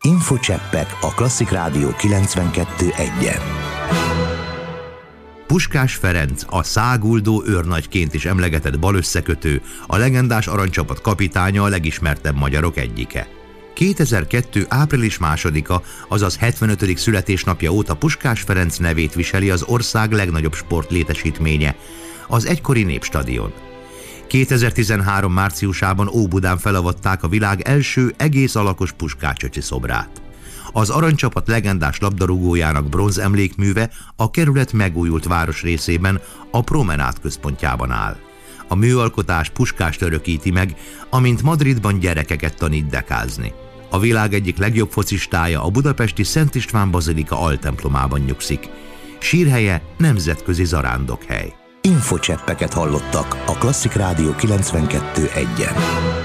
Infocseppek a Klasszik Rádió 92.1-en. Puskás Ferenc, a száguldó őrnagyként is emlegetett balösszekötő, a legendás aranycsapat kapitánya, a legismertebb magyarok egyike. 2002. április 2-a, azaz 75. születésnapja óta Puskás Ferenc nevét viseli az ország legnagyobb sportlétesítménye, az egykori Népstadion. 2013. márciusában Óbudán felavatták a világ első egész alakos Puskácsöcsi szobrát. Az aranycsapat legendás labdarúgójának bronz emlékműve a kerület megújult városrészében, a Promenád központjában áll. A műalkotás Puskást örökíti meg, amint Madridban gyerekeket tanít dekázni. A világ egyik legjobb focistája a budapesti Szent István bazilika altemplomában nyugszik. Sírhelye nemzetközi zarándokhely. Infocseppeket hallottak a Klasszik Rádió 92.1-en.